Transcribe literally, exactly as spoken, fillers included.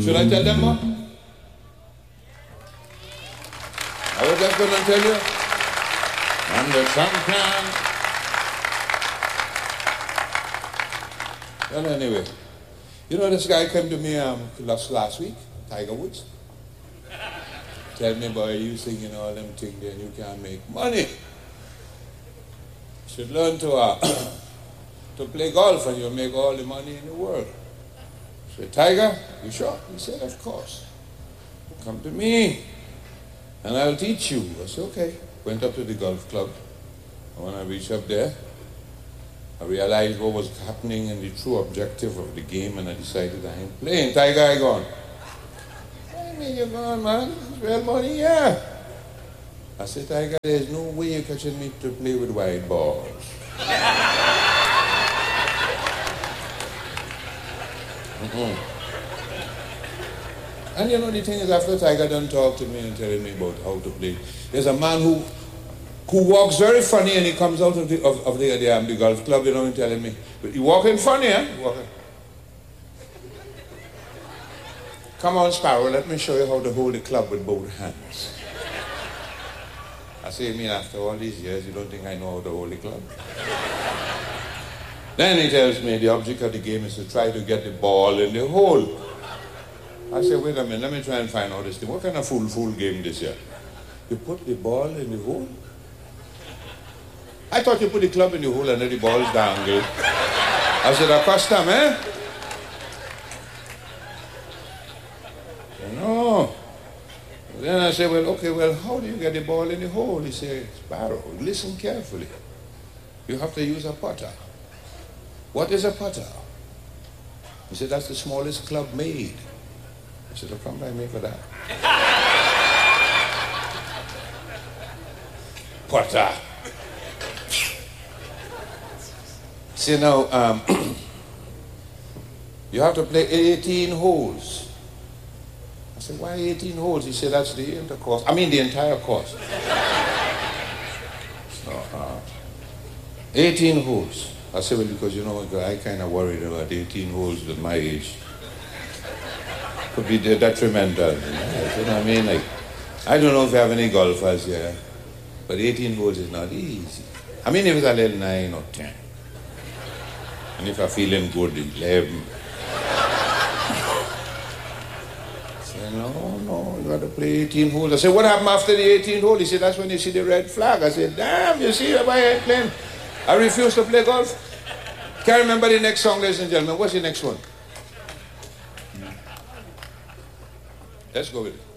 Should I tell them more? I was just going to tell you. And the sunshine. Well, anyway, you know this guy came to me um, last, last week, Tiger Woods. Tell me, boy, you singing all them things and you can't make money. You should learn to uh, to play golf and you'll make all the money in the world. I said, Tiger, you sure? He said, of course. Come to me and I'll teach you. I said, okay. Went up to the golf club. And when I reached up there, I realized what was happening and the true objective of the game, and I decided I ain't playing. Tiger, I gone. I mean, you're gone, man. It's real money, yeah. I said, Tiger, there's no way you're catching me to play with white balls. Mm-mm. And you know, the thing is, after Tiger done talk to me and telling me about how to play, there's a man who who walks very funny and he comes out of the of, of the, the, um, the golf club, you know, and telling me, but you walking funny, eh? Walking. Come on, Sparrow, let me show you how to hold the club with both hands. I say, me, after all these years, you don't think I know how to hold the club? Then he tells me the object of the game is to try to get the ball in the hole. I say, wait a minute, let me try and find out this thing. What kind of fool-fool game this here? You put the ball in the hole? I thought you put the club in the hole and let the balls dangle. I said, a custom, eh? No. Then I said, well, okay, well, how do you get the ball in the hole? He said, Sparrow, listen carefully. You have to use a putter. What is a putter? He said, that's the smallest club made. I said, oh, come by me for that. Putter. See now, um, you have to play eighteen holes. I said, why eighteen holes? He said, that's the entire course. I mean, the entire course. So, uh, eighteen holes. I said, well, because, you know, I kind of worried about eighteen holes at my age. Could be detrimental. You know, you know what I mean? Like, I don't know if you have any golfers here, but eighteen holes is not easy. I mean, if it's a little nine or ten. And if I'm feeling good, eleven. I said, no, no, you got to play eighteen holes. I said, what happened after the eighteenth hole? He said, that's when you see the red flag. I said, damn, you see why I ain't playing? I refuse to play golf. Can't remember the next song, ladies and gentlemen. What's the next one? Let's go with it.